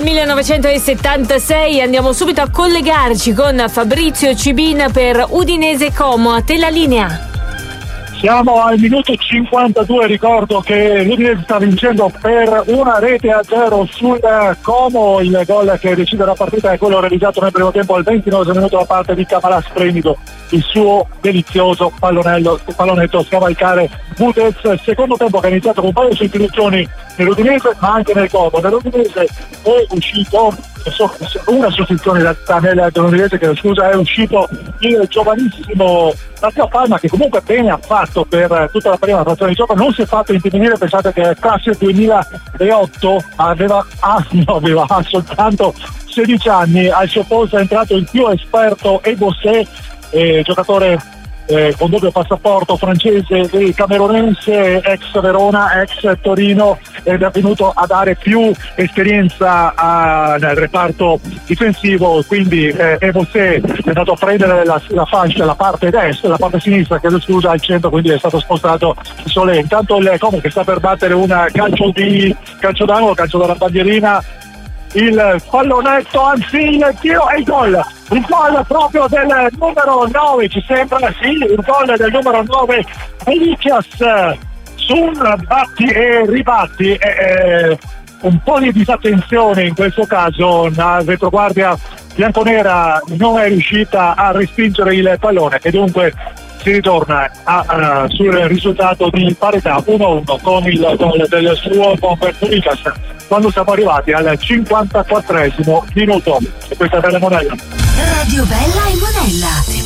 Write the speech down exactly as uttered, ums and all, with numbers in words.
millenovecentosettantasei. Andiamo subito a collegarci con Fabrizio Cibin per Udinese Como. A te la linea. Siamo al minuto cinquantadue, ricordo che l'Udinese sta vincendo per una rete a zero sul Como. Il gol che decide la partita è quello realizzato nel primo tempo al ventinove minuto da parte di Camarà Splendido, il suo delizioso pallonello, pallonetto scavalcare Budez. Secondo tempo che ha iniziato con un paio di sostituzioni nell'Udinese ma anche nel Como. Nell'Udinese è uscito una sostituzione da nell'Udinese che scusa è uscito il giovanissimo Matteo Palma, che comunque bene ha fatto per tutta la prima frazione di gioco, non si è fatto intimidire. Pensate che classe duemilaotto aveva, ah, no, aveva soltanto sedici anni. Al suo posto è entrato il più esperto Ebosé, eh, giocatore eh, con doppio passaporto francese e camerunense, ex Verona, ex Torino, ed è venuto a dare più esperienza a, nel reparto difensivo. Quindi eh, Ebosé è andato a prendere la, la fascia, la parte destra, la parte sinistra che scusa al centro, quindi è stato spostato Solé. Intanto il Como che sta per battere un calcio di calcio d'angolo, calcio dalla bandierina, il pallonetto, anzi il tiro e il gol. Il gol proprio del numero nove, ci sembra, sì, il gol del numero nove Elicias sul batti e ribatti. Eh, eh, un po' di disattenzione in questo caso, la retroguardia bianconera non è riuscita a respingere il pallone e dunque si ritorna a, a, sul risultato di parità uno a uno con il gol del suo bomber Lucas quando siamo arrivati al cinquantaquattresimo minuto. E questa è Bella Monella. Radio Bella e Monella.